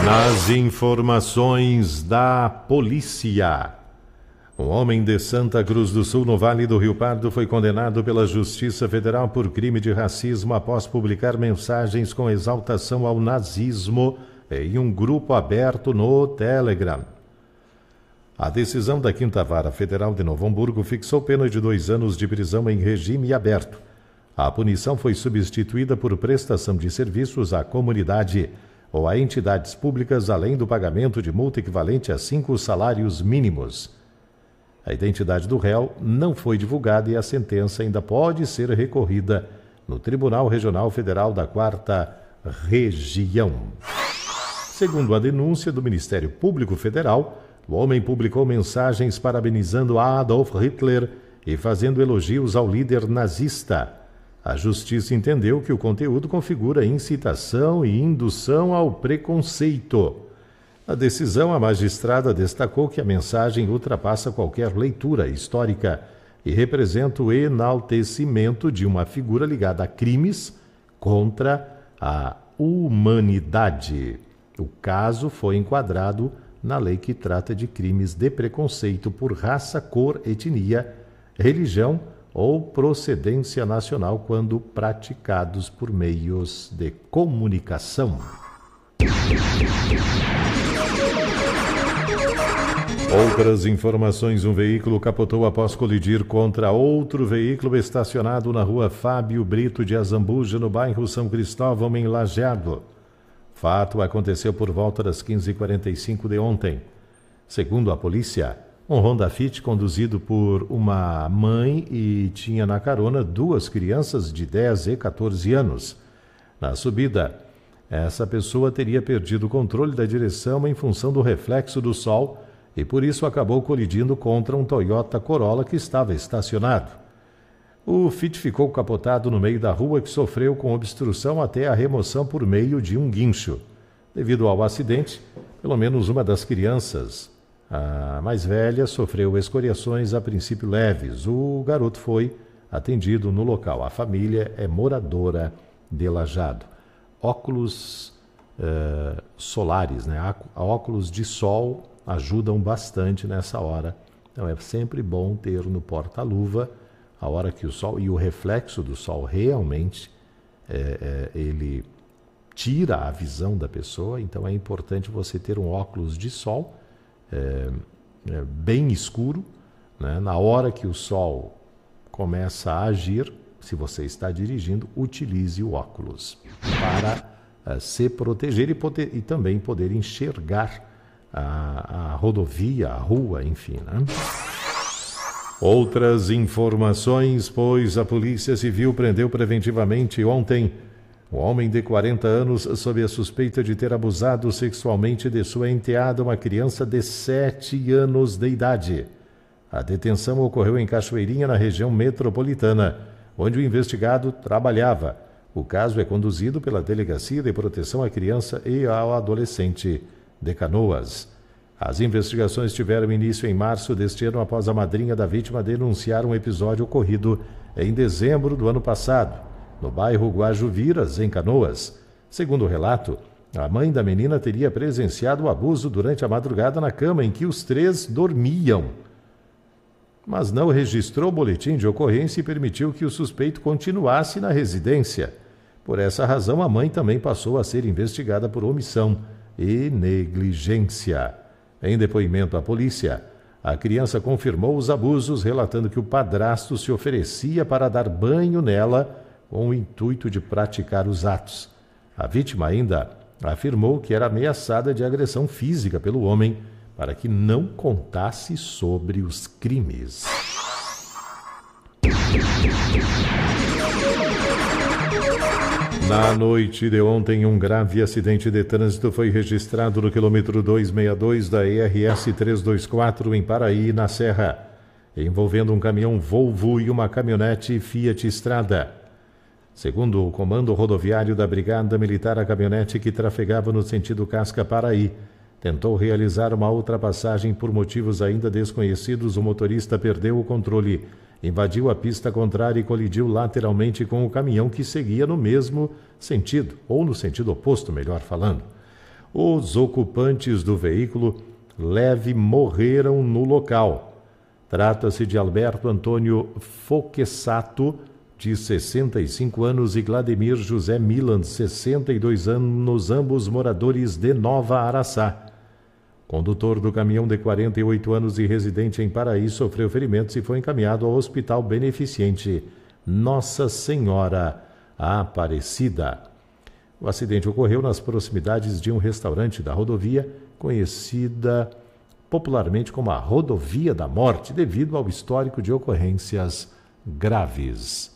Nas informações da polícia, um homem de Santa Cruz do Sul, no Vale do Rio Pardo, foi condenado pela Justiça Federal por crime de racismo após publicar mensagens com exaltação ao nazismo em um grupo aberto no Telegram. A decisão da 5ª Vara Federal de Novo Hamburgo fixou pena de 2 anos de prisão em regime aberto. A punição foi substituída por prestação de serviços à comunidade ou a entidades públicas, além do pagamento de multa equivalente a 5 salários mínimos. A identidade do réu não foi divulgada e a sentença ainda pode ser recorrida no Tribunal Regional Federal da 4ª Região. Segundo a denúncia do Ministério Público Federal, o homem publicou mensagens parabenizando Adolf Hitler e fazendo elogios ao líder nazista. A Justiça entendeu que o conteúdo configura incitação e indução ao preconceito. Na decisão, a magistrada destacou que a mensagem ultrapassa qualquer leitura histórica e representa o enaltecimento de uma figura ligada a crimes contra a humanidade. O caso foi enquadrado na lei que trata de crimes de preconceito por raça, cor, etnia, religião ou procedência nacional quando praticados por meios de comunicação. Outras informações: um veículo capotou após colidir contra outro veículo estacionado na rua Fábio Brito de Azambuja, no bairro São Cristóvão, em Lajeado. O fato aconteceu por volta das 15h45 de ontem. Segundo a polícia, um Honda Fit conduzido por uma mãe e tinha na carona 2 crianças de 10 e 14 anos. Na subida, essa pessoa teria perdido o controle da direção em função do reflexo do sol e por isso acabou colidindo contra um Toyota Corolla que estava estacionado. O Fit ficou capotado no meio da rua, que sofreu com obstrução até a remoção por meio de um guincho. Devido ao acidente, pelo menos uma das crianças, a mais velha, sofreu escoriações a princípio leves. O garoto foi atendido no local. A família é moradora de Lajeado. Óculos solares, né? Óculos de sol ajudam bastante nessa hora. Então é sempre bom ter no porta-luva a hora que o sol e o reflexo do sol realmente ele tira a visão da pessoa. Então é importante você ter um óculos de sol bem escuro, né? Na hora que o sol começa a agir, se você está dirigindo, utilize o óculos para se proteger e também poder enxergar a rodovia, a rua, enfim, né? Outras informações, pois a Polícia Civil prendeu preventivamente ontem um homem de 40 anos sob a suspeita de ter abusado sexualmente de sua enteada, uma criança de 7 anos de idade. A detenção ocorreu em Cachoeirinha, na região metropolitana, onde o investigado trabalhava. O caso é conduzido pela Delegacia de Proteção à Criança e ao Adolescente de Canoas. As investigações tiveram início em março deste ano, após a madrinha da vítima denunciar um episódio ocorrido em dezembro do ano passado, no bairro Guajuviras, em Canoas. Segundo o relato, a mãe da menina teria presenciado o abuso durante a madrugada na cama em que os 3 dormiam, mas não registrou boletim de ocorrência e permitiu que o suspeito continuasse na residência. Por essa razão, a mãe também passou a ser investigada por omissão e negligência. Em depoimento à polícia, a criança confirmou os abusos, relatando que o padrasto se oferecia para dar banho nela com o intuito de praticar os atos. A vítima ainda afirmou que era ameaçada de agressão física pelo homem para que não contasse sobre os crimes. Na noite de ontem, um grave acidente de trânsito foi registrado no quilômetro 262 da ERS 324 em Paraí, na Serra, envolvendo um caminhão Volvo e uma caminhonete Fiat Strada. Segundo o Comando Rodoviário da Brigada Militar, a caminhonete, que trafegava no sentido Casca-Paraí, tentou realizar uma ultrapassagem por motivos ainda desconhecidos. O motorista perdeu o controle, invadiu a pista contrária e colidiu lateralmente com o caminhão que seguia no mesmo sentido, ou no sentido oposto, melhor falando. Os ocupantes do veículo leve morreram no local. Trata-se de Alberto Antônio Foquessato, de 65 anos, e Gladimir José Milan, 62 anos, ambos moradores de Nova Araçá. Condutor do caminhão, de 48 anos e residente em Paraí, sofreu ferimentos e foi encaminhado ao Hospital Beneficente Nossa Senhora Aparecida. O acidente ocorreu nas proximidades de um restaurante da rodovia, conhecida popularmente como a Rodovia da Morte, devido ao histórico de ocorrências graves.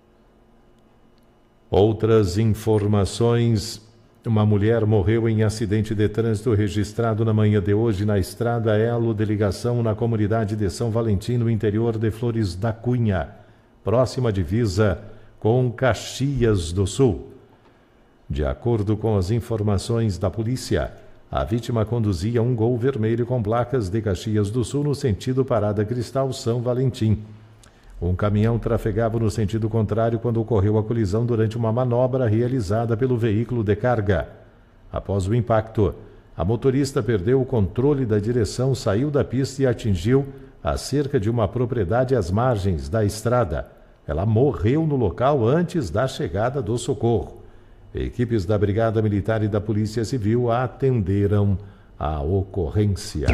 Outras informações: uma mulher morreu em acidente de trânsito registrado na manhã de hoje na estrada Elo de ligação na comunidade de São Valentim, no interior de Flores da Cunha, próxima à divisa com Caxias do Sul. De acordo com as informações da polícia, a vítima conduzia um Gol vermelho com placas de Caxias do Sul no sentido Parada Cristal São Valentim. Um caminhão trafegava no sentido contrário quando ocorreu a colisão durante uma manobra realizada pelo veículo de carga. Após o impacto, a motorista perdeu o controle da direção, saiu da pista e atingiu a cerca de uma propriedade às margens da estrada. Ela morreu no local antes da chegada do socorro. Equipes da Brigada Militar e da Polícia Civil atenderam a ocorrência.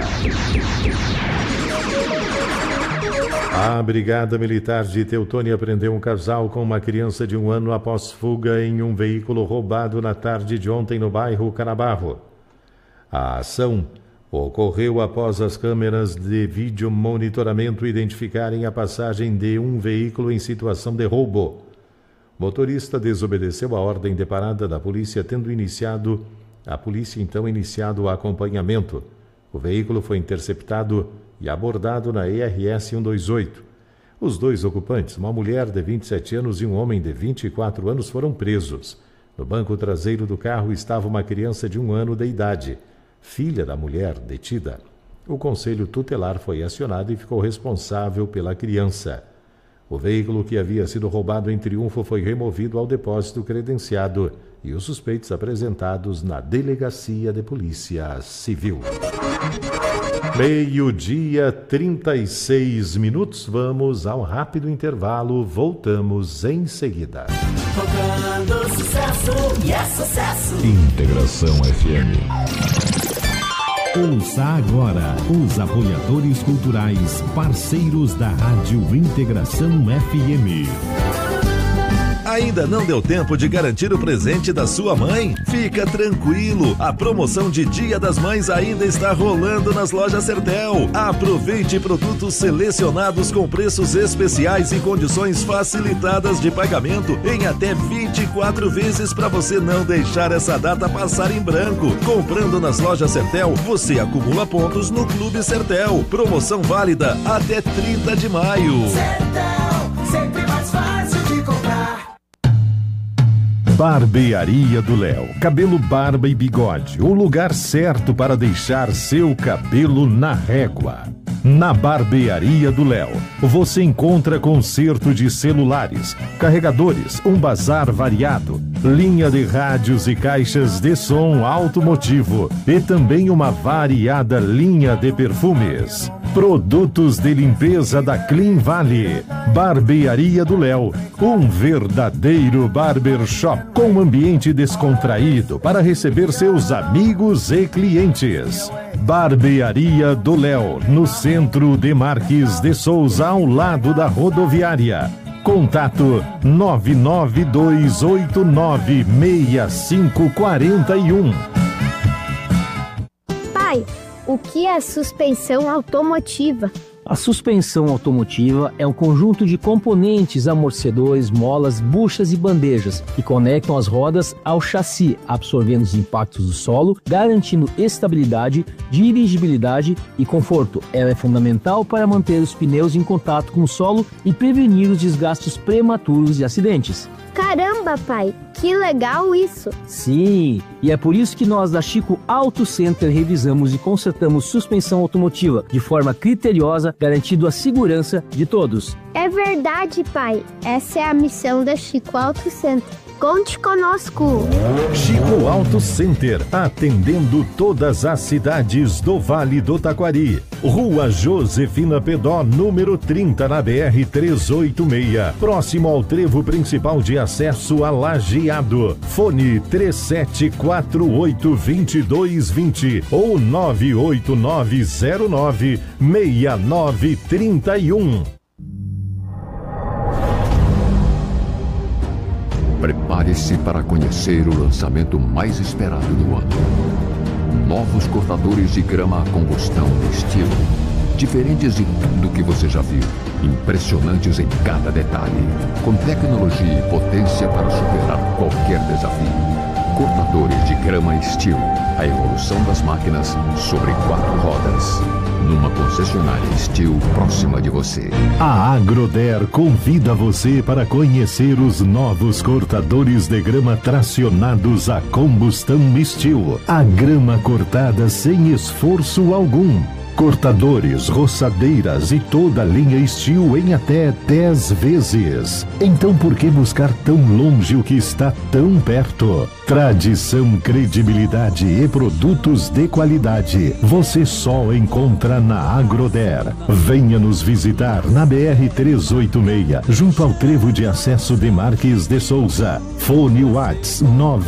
A Brigada Militar de Teutônia prendeu um casal com uma criança de 1 ano após fuga em um veículo roubado na tarde de ontem no bairro Canabarro. A ação ocorreu após as câmeras de vídeo monitoramento identificarem a passagem de um veículo em situação de roubo. O motorista desobedeceu a ordem de parada da polícia, a polícia então iniciado o acompanhamento. O veículo foi interceptado e abordado na ERS 128. Os dois ocupantes, uma mulher de 27 anos e um homem de 24 anos, foram presos. No banco traseiro do carro estava uma criança de 1 ano de idade, filha da mulher detida. O conselho tutelar foi acionado e ficou responsável pela criança. O veículo que havia sido roubado em Triunfo foi removido ao depósito credenciado e os suspeitos apresentados na Delegacia de Polícia Civil. 12h36. Vamos ao rápido intervalo. Voltamos em seguida. Tocando sucesso e é sucesso. Integração FM. Ouça agora os apoiadores culturais, parceiros da Rádio Integração FM. Ainda não deu tempo de garantir o presente da sua mãe? Fica tranquilo, a promoção de Dia das Mães ainda está rolando nas lojas Sertel. Aproveite produtos selecionados com preços especiais e condições facilitadas de pagamento em até 24 vezes para você não deixar essa data passar em branco. Comprando nas lojas Sertel, você acumula pontos no Clube Sertel. Promoção válida até 30 de maio. Sertel, sempre mais fácil de comprar. Barbearia do Léo. Cabelo, barba e bigode. O lugar certo para deixar seu cabelo na régua. Na Barbearia do Léo, você encontra conserto de celulares, carregadores, um bazar variado, linha de rádios e caixas de som automotivo e também uma variada linha de perfumes. Produtos de limpeza da Clean Valley. Barbearia do Léo, um verdadeiro barbershop com ambiente descontraído para receber seus amigos e clientes. Barbearia do Léo, no centro de Marques de Souza, ao lado da rodoviária. Contato 992896541. Pai, o que é suspensão automotiva? A suspensão automotiva é um conjunto de componentes, amortecedores, molas, buchas e bandejas que conectam as rodas ao chassi, absorvendo os impactos do solo, garantindo estabilidade, dirigibilidade e conforto. Ela é fundamental para manter os pneus em contato com o solo e prevenir os desgastes prematuros e acidentes. Caramba, pai, que legal isso! Sim, e é por isso que nós da Chico Auto Center revisamos e consertamos suspensão automotiva de forma criteriosa, garantindo a segurança de todos. É verdade, pai. Essa é a missão da Chico Auto Center. Conte conosco. Chico Auto Center, atendendo todas as cidades do Vale do Taquari. Rua Josefina Pedó, número 30, na BR-386, próximo ao trevo principal de acesso a Lajeado. Fone 3748-2220 ou 98909-6931. Prepare-se para conhecer o lançamento mais esperado do ano. Novos cortadores de grama a combustão estilo. Diferentes de tudo que você já viu. Impressionantes em cada detalhe. Com tecnologia e potência para superar qualquer desafio. Cortadores de grama Steel. A evolução das máquinas sobre 4 rodas. Numa concessionária Steel próxima de você. A Agroder convida você para conhecer os novos cortadores de grama tracionados a combustão Steel. A grama cortada sem esforço algum. Cortadores, roçadeiras e toda a linha Steel em até 10 vezes. Então por que buscar tão longe o que está tão perto? Tradição, credibilidade e produtos de qualidade você só encontra na Agroder. Venha nos visitar na BR-386, junto ao trevo de acesso de Marques de Souza. Fone Whats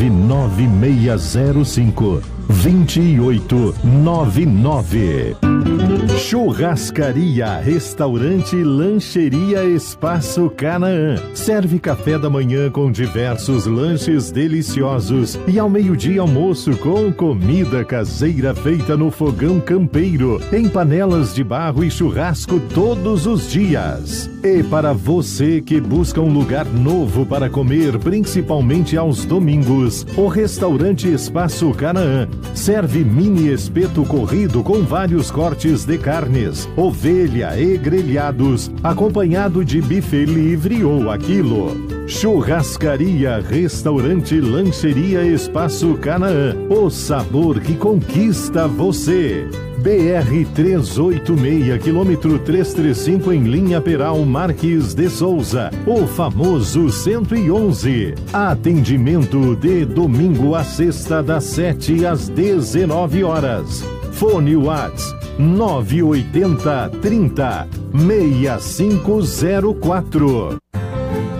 99605-2899. Churrascaria, restaurante e lancheria Espaço Canaã. Serve café da manhã com diversos lanches deliciosos e ao meio-dia almoço com comida caseira feita no fogão campeiro, em panelas de barro e churrasco todos os dias. E para você que busca um lugar novo para comer, principalmente aos domingos, o restaurante Espaço Canaã serve mini espeto corrido com vários cortes de carnes, ovelha e grelhados, acompanhado de buffet livre ou a quilo. Churrascaria, restaurante, lancheria Espaço Canaã. O sabor que conquista você. BR-386, quilômetro 335 em linha Peral Marques de Souza. O famoso 111. Atendimento de domingo a sexta das 7 às 19 horas. Fone Whats 980 30 6504.